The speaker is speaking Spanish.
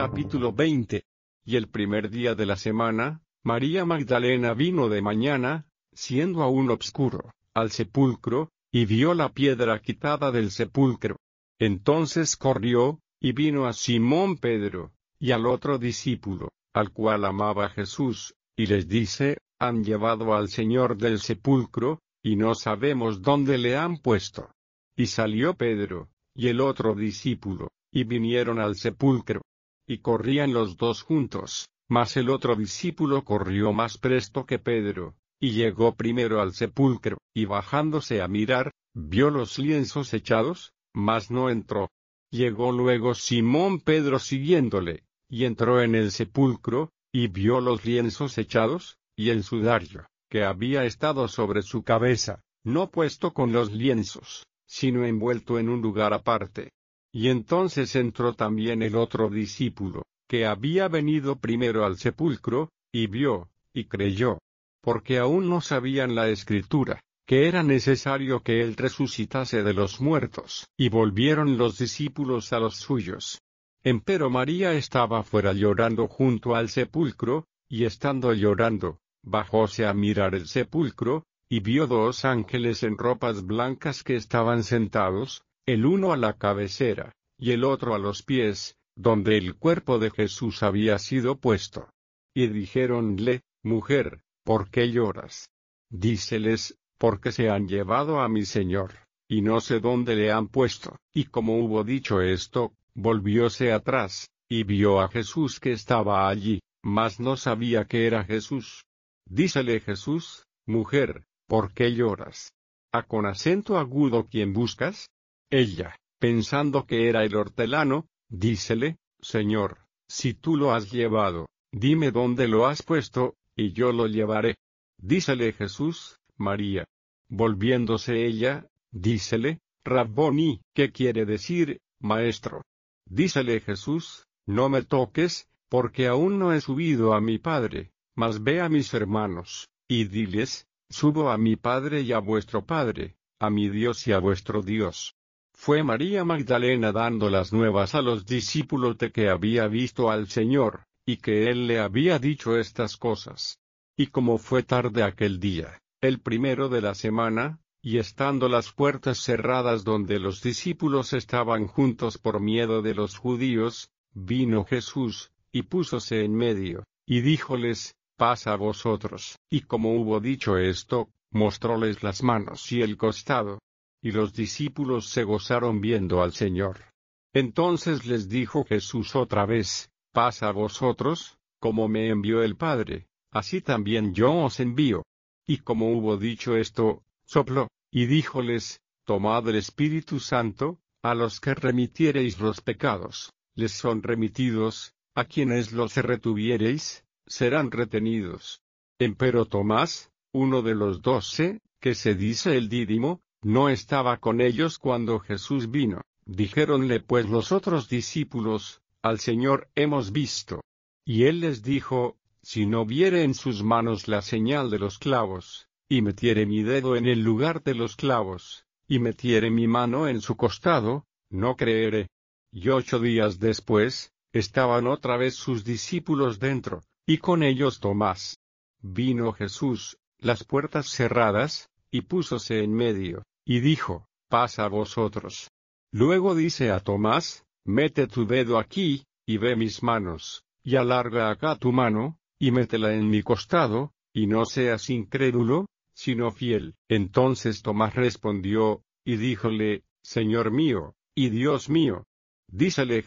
Capítulo 20. Y el primer día de la semana, María Magdalena vino de mañana, siendo aún obscuro, al sepulcro, y vio la piedra quitada del sepulcro. Entonces corrió, y vino a Simón Pedro, y al otro discípulo, al cual amaba Jesús, y les dice: han llevado al Señor del sepulcro, y no sabemos dónde le han puesto. Y salió Pedro, y el otro discípulo, y vinieron al sepulcro. Y corrían los dos juntos, mas el otro discípulo corrió más presto que Pedro, y llegó primero al sepulcro, y bajándose a mirar, vio los lienzos echados, mas no entró. Llegó luego Simón Pedro siguiéndole, y entró en el sepulcro, y vio los lienzos echados, y el sudario, que había estado sobre su cabeza, no puesto con los lienzos, sino envuelto en un lugar aparte. Y entonces entró también el otro discípulo, que había venido primero al sepulcro, y vio, y creyó. Porque aún no sabían la Escritura, que era necesario que él resucitase de los muertos. Y volvieron los discípulos a los suyos. Empero María estaba fuera llorando junto al sepulcro, y estando llorando, bajóse a mirar el sepulcro, y vio dos ángeles en ropas blancas que estaban sentados, el uno a la cabecera, y el otro a los pies, donde el cuerpo de Jesús había sido puesto. Y dijéronle: mujer, ¿por qué lloras? Díceles: porque se han llevado a mi Señor, y no sé dónde le han puesto. Y como hubo dicho esto, volvióse atrás, y vio a Jesús que estaba allí, mas no sabía que era Jesús. Dícele Jesús: mujer, ¿por qué lloras? ¿A con acento agudo quién buscas? Ella, pensando que era el hortelano, dícele: Señor, si tú lo has llevado, dime dónde lo has puesto, y yo lo llevaré. Dícele Jesús: María. Volviéndose ella, dícele: Rabboni, ¿qué quiere decir, maestro? Dícele Jesús: no me toques, porque aún no he subido a mi Padre, mas ve a mis hermanos, y diles: subo a mi Padre y a vuestro Padre, a mi Dios y a vuestro Dios. Fue María Magdalena dando las nuevas a los discípulos de que había visto al Señor, y que él le había dicho estas cosas. Y como fue tarde aquel día, el primero de la semana, y estando las puertas cerradas donde los discípulos estaban juntos por miedo de los judíos, vino Jesús, y púsose en medio, y díjoles: paz a vosotros. Y como hubo dicho esto, mostróles las manos y el costado. Y los discípulos se gozaron viendo al Señor. Entonces les dijo Jesús otra vez: paz a vosotros, como me envió el Padre, así también yo os envío. Y como hubo dicho esto, sopló, y díjoles: tomad el Espíritu Santo. A los que remitiereis los pecados, les son remitidos; a quienes los retuviereis, serán retenidos. Empero Tomás, uno de los 12, que se dice el Dídimo, no estaba con ellos cuando Jesús vino. Dijéronle pues los otros discípulos: al Señor hemos visto. Y él les dijo: si no viere en sus manos la señal de los clavos, y metiere mi dedo en el lugar de los clavos, y metiere mi mano en su costado, no creeré. Y 8 días después, estaban otra vez sus discípulos dentro, y con ellos Tomás. Vino Jesús, las puertas cerradas, y púsose en medio, y dijo: paz a vosotros. Luego dice a Tomás: mete tu dedo aquí, y ve mis manos, y alarga acá tu mano, y métela en mi costado, y no seas incrédulo, sino fiel. Entonces Tomás respondió, y díjole: Señor mío, y Dios mío. Dícele